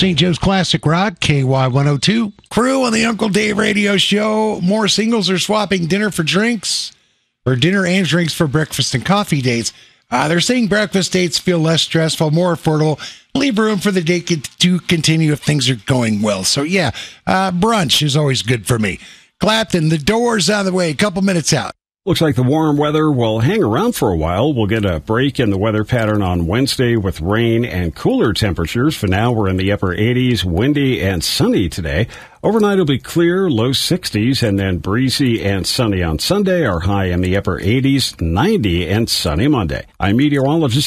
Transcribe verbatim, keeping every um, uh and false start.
Saint Joe's Classic Rock, K Y one oh two. Crew on the Uncle Dave Radio Show. More singles are swapping dinner for drinks, or dinner and drinks for breakfast and coffee dates. Uh, they're saying breakfast dates feel less stressful, more affordable, leave room for the date to continue if things are going well. So, yeah, uh, brunch is always good for me. Clapton, the door's out of the way, a couple minutes out. Looks like the warm weather will hang around for a while. We'll get a break in the weather pattern on Wednesday with rain and cooler temperatures. For now, we're in the upper eighties, windy and sunny today. Overnight will be clear, low sixties, and then breezy and sunny on Sunday. Our high in the upper eighties, ninety, and sunny Monday. I'm meteorologist